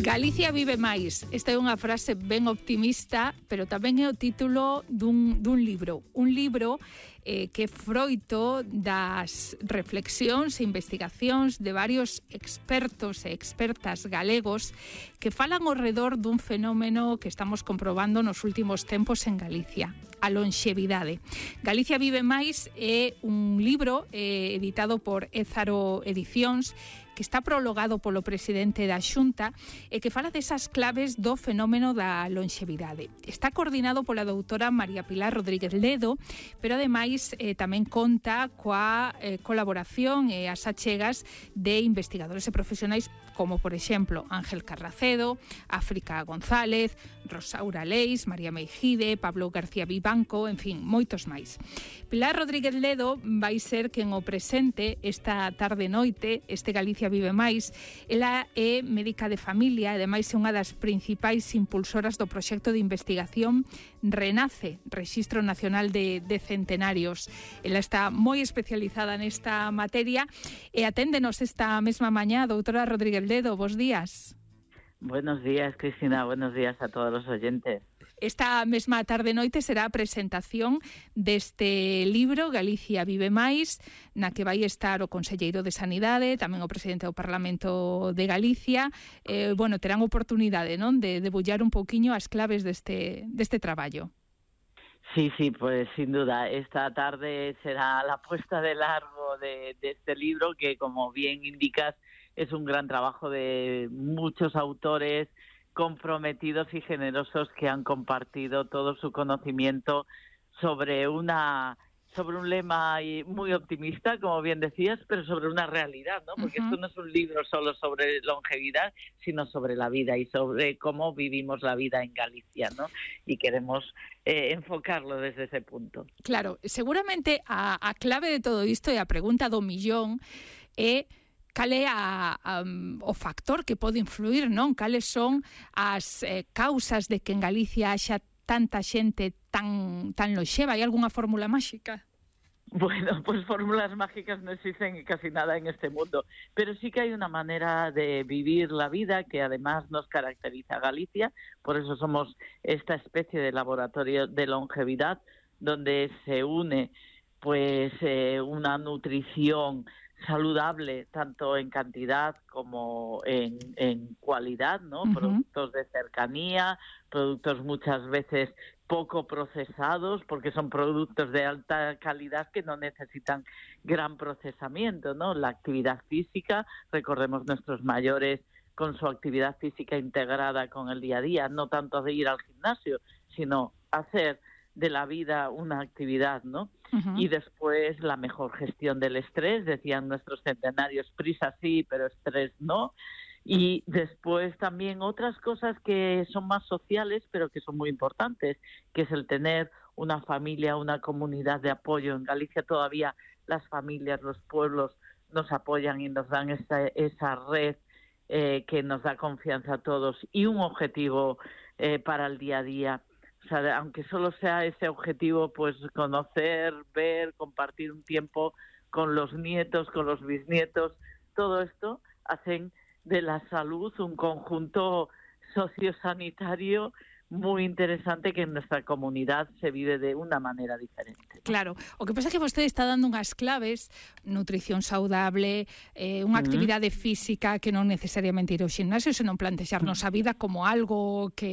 Galicia vive máis. Esta é unha frase ben optimista, pero tamén é o título dun libro. Un libro que é froito das reflexións e investigacións de varios expertos e expertas galegos que falan ao redor dun fenómeno que estamos comprobando nos últimos tempos en Galicia, a lonxevidade. Galicia vive máis é un libro editado por Ézaro Edicións, que está prologado polo presidente da Xunta e que fala desas claves do fenómeno da lonxevidade. Está coordinado pola doutora María Pilar Rodríguez Ledo, pero ademais tamén conta coa colaboración e as achegas de investigadores e profesionais como, por exemplo, Ángel Carracedo, África González, Rosaura Leis, María Meijide, Pablo García Vivanco, en fin, moitos máis. Pilar Rodríguez Ledo vai ser quen o presente esta tarde-noite, este Galicia vive máis. Ela é médica de familia e ademais é unha das principais impulsoras do proxecto de investigación Renace, Rexistro Nacional de Centenarios. Ela está moi especializada nesta materia e aténdenos esta mesma mañá. Doutora Rodríguez Ledo, bos días. Buenos días, Cristina. Buenos días a todos los oyentes. Esta mesma tarde-noite será a presentación deste libro Galicia vive máis, na que vai estar o conselleiro de Sanidade, tamén o presidente do Parlamento de Galicia. Terán oportunidade, non, de debullar un pouquiño as claves deste traballo. Sí, pues sin duda. Esta tarde será la puesta de largo de este libro que, como bien indicas, es un gran trabajo de muchos autores comprometidos y generosos que han compartido todo su conocimiento sobre un lema muy optimista, como bien decías, pero sobre una realidad, ¿no? Porque esto no es un libro solo sobre longevidad, sino sobre la vida y sobre cómo vivimos la vida en Galicia, ¿no? Y queremos enfocarlo desde ese punto. Claro, seguramente a clave de todo isto e a pregunta do millón é cal é o factor que pode influir, non? Cales son as causas de que en Galicia haxa tanta xente tan lonxeva? Hai algunha fórmula máxica? Bueno, pues fórmulas mágicas no existen casi nada en este mundo, pero sí que hay una manera de vivir la vida que además nos caracteriza a Galicia, por eso somos esta especie de laboratorio de longevidad donde se une pues una nutrición saludable tanto en cantidad como en cualidad, ¿no? Productos de cercanía, productos muchas veces poco procesados, porque son productos de alta calidad que no necesitan gran procesamiento, ¿no? La actividad física, recordemos nuestros mayores con su actividad física integrada con el día a día, no tanto de ir al gimnasio, sino hacer de la vida una actividad, ¿no? Y después la mejor gestión del estrés, decían nuestros centenarios, prisa sí, pero estrés no. Y después también otras cosas que son más sociales, pero que son muy importantes, que es el tener una familia, una comunidad de apoyo. En Galicia todavía las familias, los pueblos nos apoyan y nos dan esa red que nos da confianza a todos y un objetivo para el día a día. O sea, aunque solo sea ese objetivo, pues conocer, ver, compartir un tiempo con los nietos, con los bisnietos, todo esto hacen de la salud un conjunto sociosanitario moi interesante que en nuestra comunidade se vive de unha maneira diferente. Claro, o que pasa é que vostede está dando unhas claves, nutrición saudable, unha actividade física que non necesariamente ir ao ximnasio, senón plantexarnos a vida como algo que